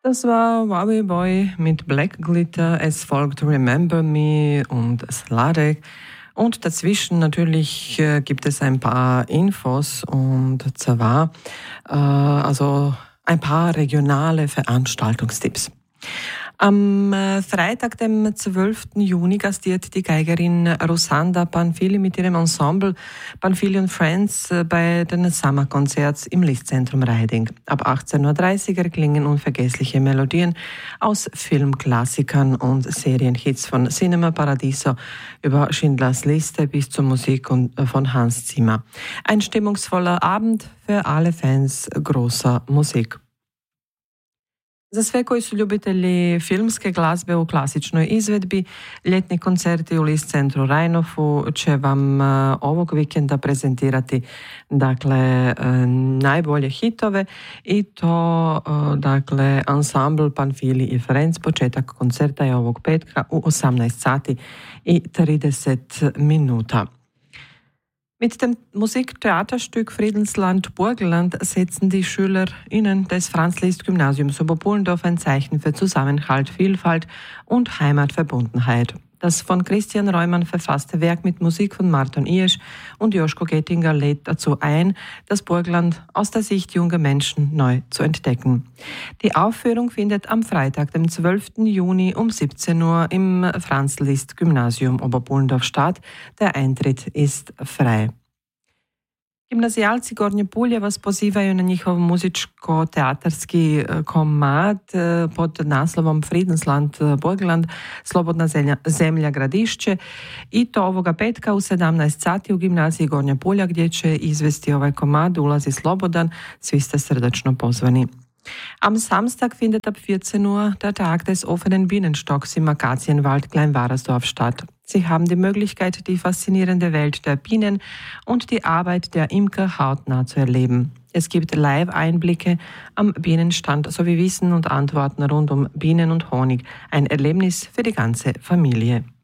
Das war Wowie Boy mit Black Glitter. Es folgt Remember Me und Sladek. Und dazwischen natürlich gibt es ein paar Infos und zwar also ein paar regionale Veranstaltungstipps. Am Freitag, dem 12. Juni, gastiert die Geigerin Rosanda Panfili mit ihrem Ensemble Panfili und Friends bei den Summer Concerts im Liszentrum Reiding. Ab 18.30 Uhr erklingen unvergessliche Melodien aus Filmklassikern und Serienhits von Cinema Paradiso über Schindlers Liste bis zur Musik von Hans Zimmer. Ein stimmungsvoller Abend für alle Fans großer Musik. Za sve koji su ljubitelji filmske glazbe u klasičnoj izvedbi, ljetni koncerti u Lis centru Rajnofu će vam ovog vikenda prezentirati dakle najbolje hitove i to dakle ensemble Panfili i Friends. Početak koncerta je ovog petka u 18 sati i 30 minuta. Mit dem Musiktheaterstück Friedensland Burgenland setzen die SchülerInnen des Franz-Liszt-Gymnasiums Oberpullendorf ein Zeichen für Zusammenhalt, Vielfalt und Heimatverbundenheit. Das von Christian Reumann verfasste Werk mit Musik von Marton Iesch und Joschko Gettinger lädt dazu ein, das Burgenland aus der Sicht junger Menschen neu zu entdecken. Die Aufführung findet am Freitag, dem 12. Juni um 17 Uhr im Franz-Liszt-Gymnasium Oberpullendorf statt. Der Eintritt ist frei. Gimnazijalci Gornje Pulje vas pozivaju na njihov muzičko-teatarski komad pod naslovom Friedensland Burgenland, Slobodna zemlja Gradišće, i to ovoga petka u 17 sati u gimnaziji Gornja Pulja, gdje će izvesti ovaj komad Ulazi slobodan. Svi ste srdačno pozvani. Am Samstag findet ab 14 Uhr der Tag des offenen Bienenstocks im Akazienwald Kleinwarersdorf statt. Sie haben die Möglichkeit, die faszinierende Welt der Bienen und die Arbeit der Imker hautnah zu erleben. Es gibt Live-Einblicke am Bienenstand sowie Wissen und Antworten rund um Bienen und Honig. Ein Erlebnis für die ganze Familie.